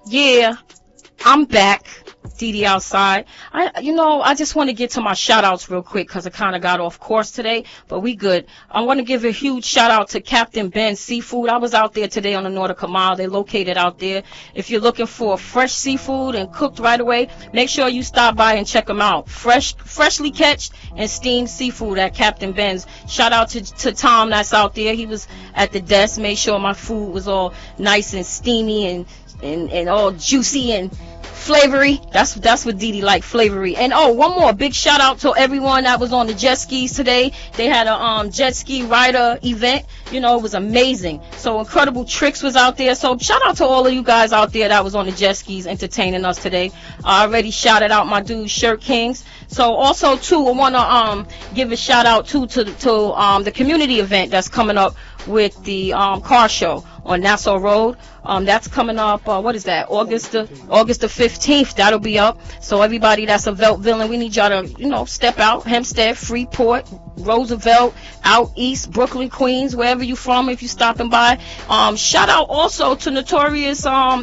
Yeah, I'm back. Didi outside. I just want to get to my shout outs real quick because I kind of got off course today, but we good. I want to give a huge shout out to Captain Ben's Seafood. I was out there today on the Nautica Mile. They're located out there. If you're looking for fresh seafood and cooked right away, make sure you stop by and check them out. Freshly catched and steamed seafood at Captain Ben's. Shout out to Tom that's out there. He was at the desk, made sure my food was all nice and steamy and all juicy and flavory. That's what Didi like, flavory. And one more big shout out to everyone that was on the jet skis today. They had a jet ski rider event. It was amazing. So Incredible Tricks was out there. So shout out to all of you guys out there that was on the jet skis entertaining us today. I already shouted out my dude Shirt Kings. So also too, I want to give a shout out to the community event that's coming up with the car show on Nassau Road. That's coming up, what is that, August the 15th. That'll be up. So everybody that's a Velt villain, we need y'all to, step out. Hempstead, Freeport, Roosevelt, out east, Brooklyn, Queens, wherever you from, if you stopping by. Shout out also to Notorious,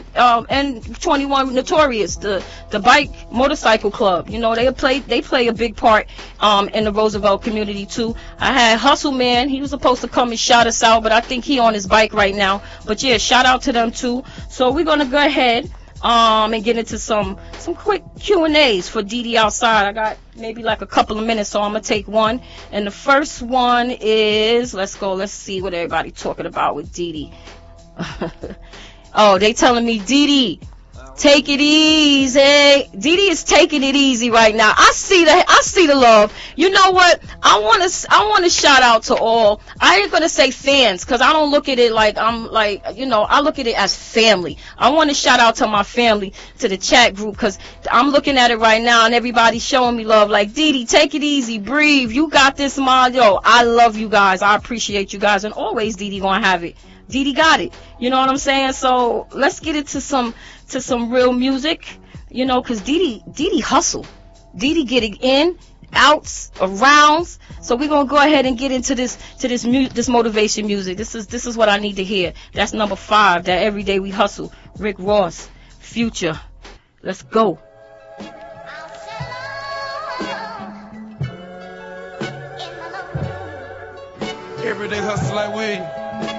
N21 Notorious, the bike motorcycle club. They play a big part, in the Roosevelt community too. I had Hustle Man. He was supposed to come and shout us out, but I think he on his bike right now. But yeah, shout out to them too. So we're gonna go ahead and get into some quick Q&As for Didi outside. I got maybe like a couple of minutes, so I'm gonna take one. And the first one is, let's see what everybody talking about with Didi. Oh, they telling me, Didi, take it easy. Didi is taking it easy right now. I see the love. You know what? I want to shout out to all. I ain't gonna say fans because I don't look at it like I'm like, I look at it as family. I want to shout out to my family, to the chat group, because I'm looking at it right now and everybody's showing me love. Like, Didi, take it easy, breathe. You got this, ma. Yo, I love you guys. I appreciate you guys, and always Didi gonna have it. Didi got it. You know what I'm saying? So let's get into some real music, because Didi hustle. Didi getting in, outs, arounds. So we're gonna go ahead and get into this motivation music. This is what I need to hear. That's number 5. That Every Day We Hustle. Rick Ross, Future. Let's go. Every day hustle like we.